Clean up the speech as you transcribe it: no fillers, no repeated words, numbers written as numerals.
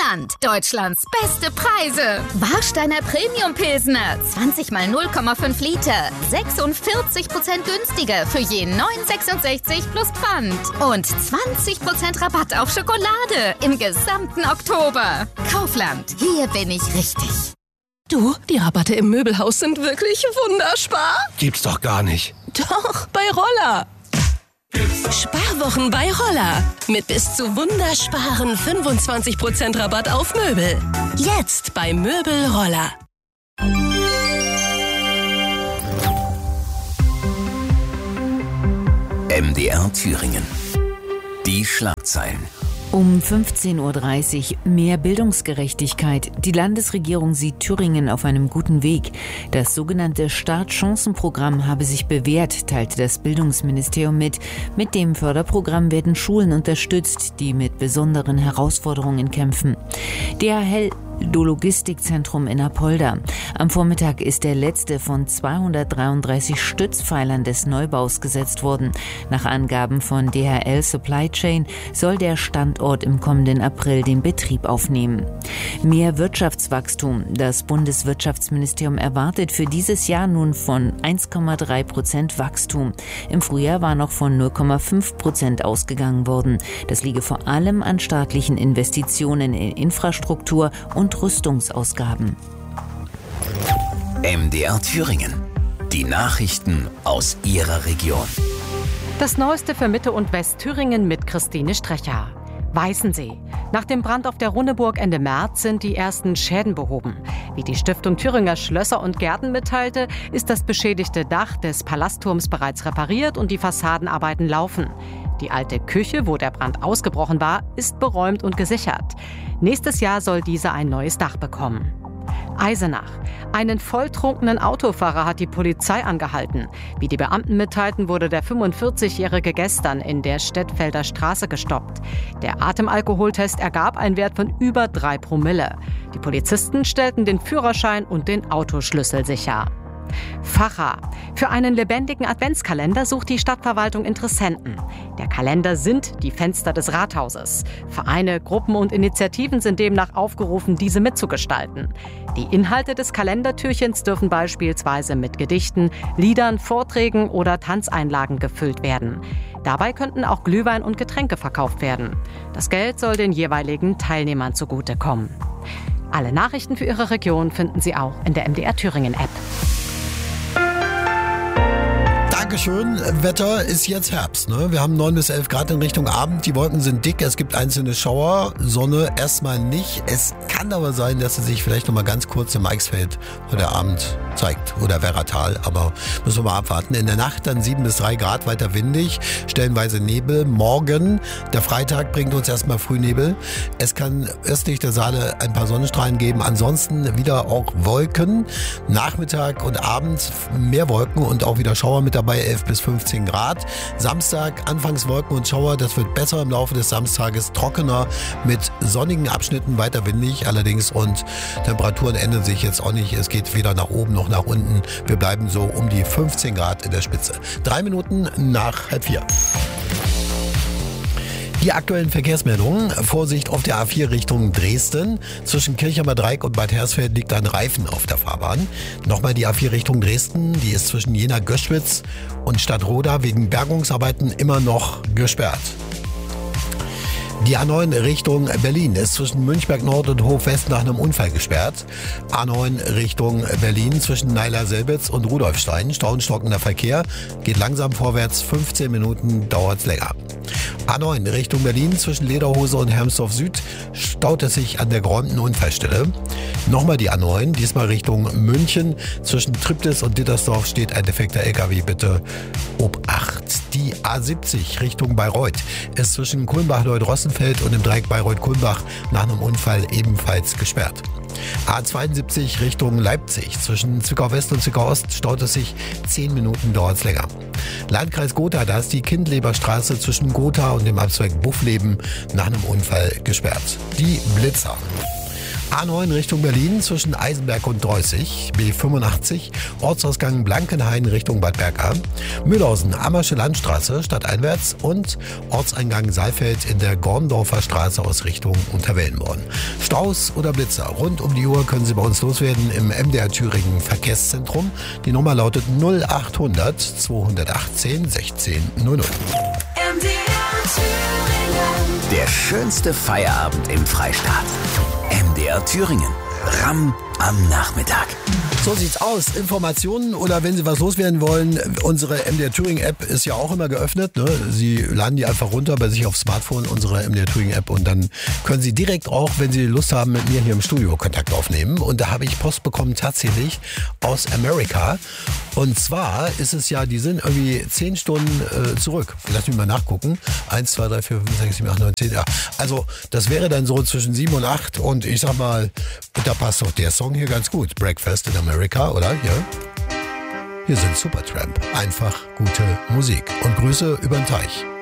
Pfand. Deutschlands beste Preise. Warsteiner Premium Pilsner. 20 mal 0,5 Liter. 46% günstiger für je 9,66 plus Pfand. Und 20% Rabatt auf Schokolade im gesamten Oktober. Kaufland. Hier bin ich richtig. Du, die Rabatte im Möbelhaus sind wirklich wunderspar. Gibt's doch gar nicht. Doch, bei Roller. Sparwochen bei Roller. Mit bis zu wundersparen 25% Rabatt auf Möbel. Jetzt bei Möbel Roller. MDR Thüringen. Die Schlagzeilen. Um 15.30 Uhr mehr Bildungsgerechtigkeit. Die Landesregierung sieht Thüringen auf einem guten Weg. Das sogenannte Startchancenprogramm habe sich bewährt, teilte das Bildungsministerium mit. Mit dem Förderprogramm werden Schulen unterstützt, die mit besonderen Herausforderungen kämpfen. DHL Logistikzentrum in Apolda. Am Vormittag ist der letzte von 233 Stützpfeilern des Neubaus gesetzt worden. Nach Angaben von DHL Supply Chain soll der Standort im kommenden April den Betrieb aufnehmen. Mehr Wirtschaftswachstum. Das Bundeswirtschaftsministerium erwartet für dieses Jahr nun von 1,3% Wachstum. Im Frühjahr war noch von 0,5% ausgegangen worden. Das liege vor allem an staatlichen Investitionen in Infrastruktur und Rüstungsausgaben. MDR Thüringen. Die Nachrichten aus Ihrer Region. Das Neueste für Mitte- und Westthüringen mit Christine Strecher. Weißensee. Nach dem Brand auf der Runneburg Ende März sind die ersten Schäden behoben. Wie die Stiftung Thüringer Schlösser und Gärten mitteilte, ist das beschädigte Dach des Palastturms bereits repariert und die Fassadenarbeiten laufen. Die alte Küche, wo der Brand ausgebrochen war, ist beräumt und gesichert. Nächstes Jahr soll diese ein neues Dach bekommen. Eisenach. Einen volltrunkenen Autofahrer hat die Polizei angehalten. Wie die Beamten mitteilten, wurde der 45-Jährige gestern in der Stettfelder Straße gestoppt. Der Atemalkoholtest ergab einen Wert von über 3 Promille. Die Polizisten stellten den Führerschein und den Autoschlüssel sicher. Facha. Für einen lebendigen Adventskalender sucht die Stadtverwaltung Interessenten. Der Kalender sind die Fenster des Rathauses. Vereine, Gruppen und Initiativen sind demnach aufgerufen, diese mitzugestalten. Die Inhalte des Kalendertürchens dürfen beispielsweise mit Gedichten, Liedern, Vorträgen oder Tanzeinlagen gefüllt werden. Dabei könnten auch Glühwein und Getränke verkauft werden. Das Geld soll den jeweiligen Teilnehmern zugutekommen. Alle Nachrichten für Ihre Region finden Sie auch in der MDR Thüringen App. Dankeschön. Wetter ist jetzt Herbst. Ne? Wir haben 9 bis 11 Grad in Richtung Abend. Die Wolken sind dick. Es gibt einzelne Schauer. Sonne erstmal nicht. Es kann aber sein, dass sie sich vielleicht noch mal ganz kurz im Eichsfeld heute Abend zeigt. Oder Werratal. Aber müssen wir mal abwarten. In der Nacht dann 7 bis 3 Grad, weiter windig. Stellenweise Nebel. Morgen, der Freitag, bringt uns erstmal Frühnebel. Es kann östlich der Saale ein paar Sonnenstrahlen geben. Ansonsten wieder auch Wolken. Nachmittag und Abend mehr Wolken und auch wieder Schauer mit dabei. 11 bis 15 Grad. Samstag anfangs Wolken und Schauer. Das wird besser im Laufe des Samstages. Trockener mit sonnigen Abschnitten, weiter windig allerdings. Und Temperaturen ändern sich jetzt auch nicht. Es geht weder nach oben noch nach unten. Wir bleiben so um die 15 Grad in der Spitze. 3 Minuten nach 3:30. Die aktuellen Verkehrsmeldungen. Vorsicht auf der A4 Richtung Dresden. Zwischen Kirchheimer Dreieck und Bad Hersfeld liegt ein Reifen auf der Fahrbahn. Nochmal die A4 Richtung Dresden. Die ist zwischen Jena-Göschwitz und Stadtroda wegen Bergungsarbeiten immer noch gesperrt. Die A9 Richtung Berlin ist zwischen Münchberg Nord und Hof-West nach einem Unfall gesperrt. A9 Richtung Berlin zwischen Neiler-Selbitz und Rudolfstein. Stauenstockender Verkehr. Geht langsam vorwärts. 15 Minuten dauert's länger. A9 Richtung Berlin zwischen Lederhose und Hermsdorf Süd staut es sich an der geräumten Unfallstelle. Nochmal die A9, diesmal Richtung München. Zwischen Triptis und Dittersdorf steht ein defekter LKW. Bitte Obacht. Die A70 Richtung Bayreuth ist zwischen Kulmbach-Leuth-Rossenfeld und im Dreieck Bayreuth-Kulmbach nach einem Unfall ebenfalls gesperrt. A72 Richtung Leipzig. Zwischen Zwickau West und Zwickau Ost staut es sich 10 Minuten, dauert es länger. Landkreis Gotha, da ist die Kindleberstraße zwischen Gotha und dem Abzweig Buffleben nach einem Unfall gesperrt. Die Blitzer. A9 Richtung Berlin zwischen Eisenberg und Dreußig, B85, Ortsausgang Blankenhain Richtung Bad Berka, Mühlhausen, Ammersche Landstraße stadteinwärts und Ortseingang Saalfeld in der Gorndorfer Straße aus Richtung Unterwellenborn. Staus oder Blitzer rund um die Uhr können Sie bei uns loswerden im MDR Thüringen Verkehrszentrum. Die Nummer lautet 0800 218 1600. Der schönste Feierabend im Freistaat. MDR Thüringen. Ramm am Nachmittag. So sieht's aus. Informationen oder wenn Sie was loswerden wollen, unsere MDR Thüringen App ist ja auch immer geöffnet. Ne? Sie laden die einfach runter bei sich aufs Smartphone, unsere MDR Thüringen App, und dann können Sie direkt auch, wenn Sie Lust haben, mit mir hier im Studio Kontakt aufnehmen. Und da habe ich Post bekommen tatsächlich aus Amerika. Und zwar ist es ja, die sind irgendwie 10 Stunden zurück. Lass mich mal nachgucken. 1, 2, 3, 4, 5, 6, 7, 8, 9, 10. Ja. Also das wäre dann so zwischen 7 und 8. Und ich sag mal, da passt doch der Song hier ganz gut. Breakfast in America, oder? Ja. Hier sind Supertramp. Einfach gute Musik. Und Grüße über den Teich.